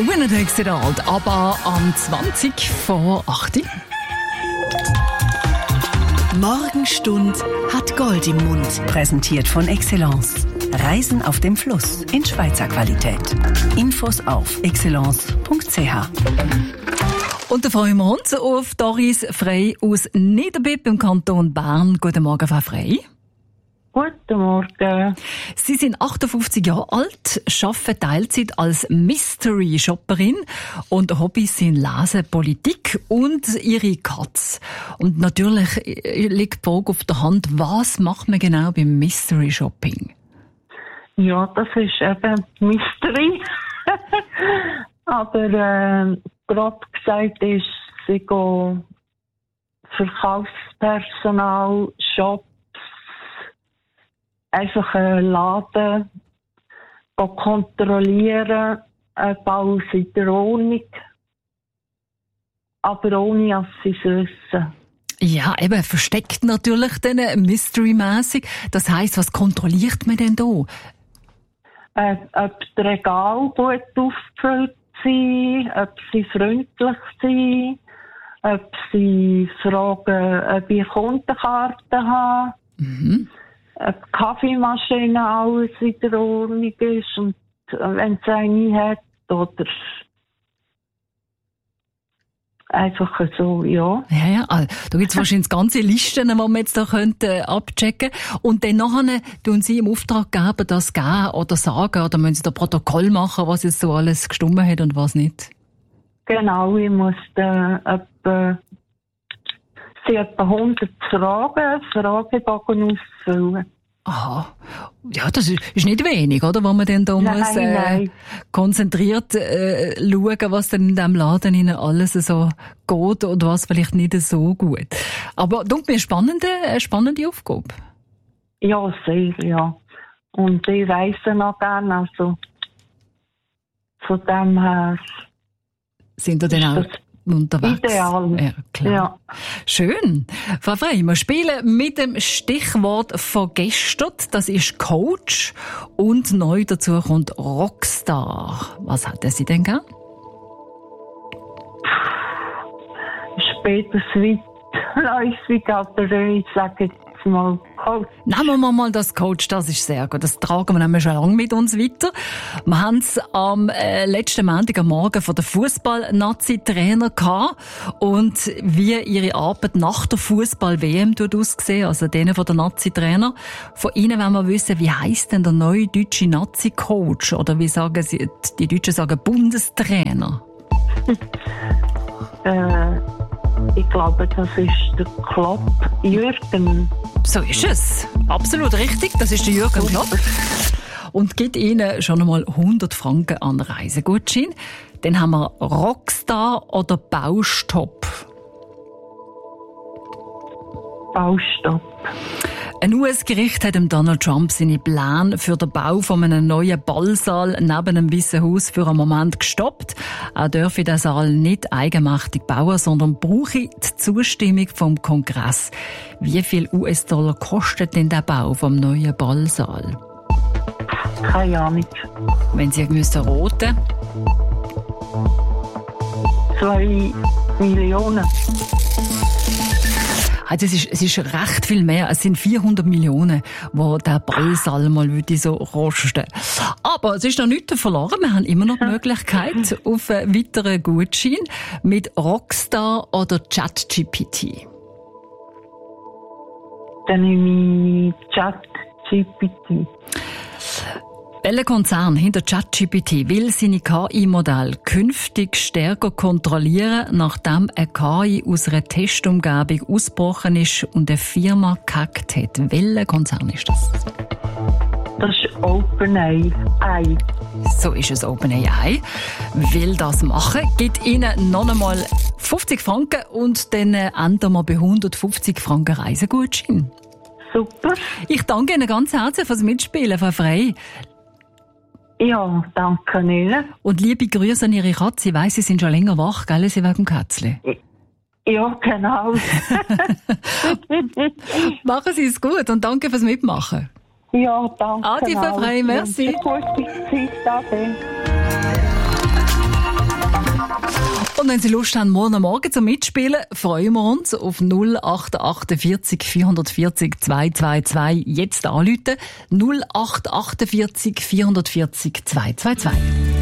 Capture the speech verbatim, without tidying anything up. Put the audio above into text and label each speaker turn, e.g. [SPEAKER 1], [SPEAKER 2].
[SPEAKER 1] Winner takes it all, aber am zwanzig vor acht.
[SPEAKER 2] Morgenstund hat Gold im Mund. Präsentiert von Excellence. Reisen auf dem Fluss in Schweizer Qualität. Infos auf excellence punkt c h.
[SPEAKER 1] Und da freuen wir uns auf Doris Frey aus Niederbipp im Kanton Bern. Guten Morgen, Frau Frey.
[SPEAKER 3] Guten Morgen.
[SPEAKER 1] Sie sind achtundfünfzig Jahre alt, arbeiten Teilzeit als Mystery-Shopperin und Hobbys sind Lesen, Politik und ihre Katze. Und natürlich liegt die Frage auf der Hand, was macht man genau beim Mystery-Shopping?
[SPEAKER 3] Ja, das ist eben Mystery. Aber äh, grob gesagt ist, sie gehen Verkaufspersonal, Shops, einfach einen Laden kontrollieren, ob alles in der Ordnung, aber ohne, dass sie es wissen.
[SPEAKER 1] Ja, eben, versteckt natürlich dann mystery-mässig. Das heisst, was kontrolliert man denn da?
[SPEAKER 3] Äh, ob die Regale gut aufgefüllt sind, ob sie freundlich sind, ob sie fragen, ob ich Kundenkarten haben. Mhm. Ob die Kaffeemaschine alles in der Ordnung ist und wenn es eine hat, oder einfach so, ja.
[SPEAKER 1] Ja, ja, also, da gibt es wahrscheinlich ganze Listen, die man jetzt da könnte, abchecken könnte. Und dann nachher tun Sie im Auftraggeber das geben oder sagen, oder müssen Sie da Protokoll machen, was jetzt so alles gestimmt hat und was nicht?
[SPEAKER 3] Genau, ich muss da etwa, sie etwa hundert Fragen, Fragebogen ausfüllen.
[SPEAKER 1] Aha. Ja, das ist, ist nicht wenig, oder? Wo man dann da
[SPEAKER 3] nein,
[SPEAKER 1] muss, äh,
[SPEAKER 3] nein.
[SPEAKER 1] konzentriert äh, schauen, was dann in diesem Laden Ihnen alles so geht oder was vielleicht nicht so gut. Aber tut mir spannende, eine spannende Aufgabe.
[SPEAKER 3] Ja, sehr, ja. Und ich reise noch gerne, also von dem her
[SPEAKER 1] sind da dann auch unterwegs.
[SPEAKER 3] Ideal.
[SPEAKER 1] Ja, klar.
[SPEAKER 3] Ja.
[SPEAKER 1] Schön. Frau Frey, wir spielen mit dem Stichwort von gestern. Das ist Coach. Und neu dazu kommt Rockstar. Was hätten Sie denn gern?
[SPEAKER 3] Später weitläufig, aber ich sage jetzt mal Coach.
[SPEAKER 1] Nehmen wir mal das Coach, das ist sehr gut. Das tragen wir nämlich schon lange mit uns weiter. Wir haben es am äh, letzten Montag am Morgen von der Fußball-Nazi-Trainer gehabt und wie ihre Arbeit nach der Fußball-W M aussehen, also denen von der Nazi-Trainer. Von Ihnen wollen wir wissen, wie heisst denn der neue deutsche Nazi-Coach? Oder wie sagen Sie, die Deutschen sagen Bundestrainer?
[SPEAKER 3] äh, ich glaube, das ist der Klopp Jürgen.
[SPEAKER 1] So ist es. Absolut richtig. Das ist der Jürgen Klopp. Und gibt Ihnen schon einmal hundert Franken an Reisegutschein. Dann haben wir Rockstar oder Baustopp.
[SPEAKER 3] Baustopp.
[SPEAKER 1] Ein U S-Gericht hat dem Donald Trump seine Pläne für den Bau von einem neuen Ballsaal neben dem Weißen Haus für einen Moment gestoppt. Er dürfe den Saal nicht eigenmächtig bauen, sondern brauche die Zustimmung vom Kongress. Wie viel U S-Dollar kostet denn der Bau vom neuen Ballsaal?
[SPEAKER 3] Keine Ahnung.
[SPEAKER 1] Wenn Sie müssen roten?
[SPEAKER 3] Zwei Millionen.
[SPEAKER 1] Also es ist, es ist recht viel mehr. Es sind vierhundert Millionen, wo der Ballsaal mal würde so rosten. Aber es ist noch nichts verloren. Wir haben immer noch die Möglichkeit auf einen weiteren Gutschein mit Rockstar oder ChatGPT.
[SPEAKER 3] Dann nehme ich ChatGPT.
[SPEAKER 1] Welcher Konzern hinter ChatGPT will seine K I-Modelle künftig stärker kontrollieren, nachdem eine K I aus einer Testumgebung ausgebrochen ist und eine Firma gehackt hat? Welcher Konzern ist das?
[SPEAKER 3] Das ist OpenAI.
[SPEAKER 1] So ist es, OpenAI. Will das machen, gibt Ihnen noch einmal fünfzig Franken und dann enden wir bei hundertfünfzig Franken Reisegutschein.
[SPEAKER 3] Super.
[SPEAKER 1] Ich danke Ihnen ganz herzlich fürs Mitspielen, Frau Frey.
[SPEAKER 3] Ja, danke Ihnen.
[SPEAKER 1] Und liebe Grüße an Ihre Katze. Ich weiss, Sie sind schon länger wach, gell? Sie wegen dem Kätzchen.
[SPEAKER 3] Ja, genau.
[SPEAKER 1] Machen Sie es gut und danke fürs Mitmachen.
[SPEAKER 3] Ja, danke.
[SPEAKER 1] Adi, Frau Frey, merci.
[SPEAKER 3] Gute Zeit, Ade.
[SPEAKER 1] Und wenn Sie Lust haben, morgen Morgen zum Mitspielen, freuen wir uns auf null acht achtundvierzig vierhundertvierzig zweihundertzweiundzwanzig. Jetzt anrufen. null acht achtundvierzig vierhundertvierzig zweihundertzweiundzwanzig.